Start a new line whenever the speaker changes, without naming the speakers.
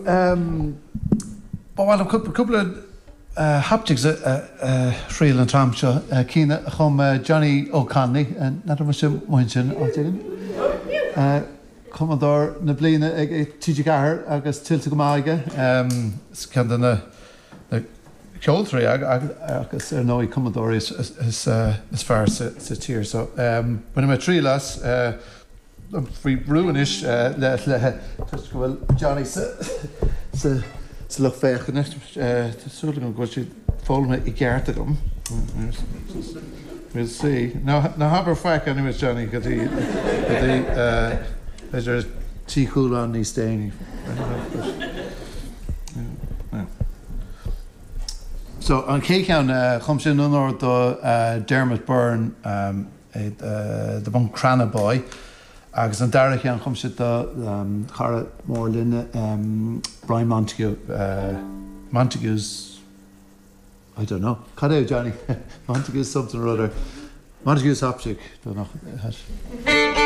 well, a couple of haptics Shriel and Tramshaw, Kina, Home Johnny O'Connelly, and not a much mention of it. Commodore Nablina, Tijigar, August Tiltigamaga, Scandana, the Coltree, August Ernoy Commodore is as far as it's here. So, when I'm at Trilas, free Bruinish, well, Johnny said, look fair, to sort of what you follow me, Igartigum. We'll see. Now, have a fact, anyways, Johnny, because there's tea cool on these staying. So on Cakeown, comes in on Dermot Byrne, the Buncrana boy. Agus an Darachan comes in the Cara Morlin, Brian Montague. Montague's, I don't know. Cut out, Johnny. Montague's something or other. Montague's optic. Don't know.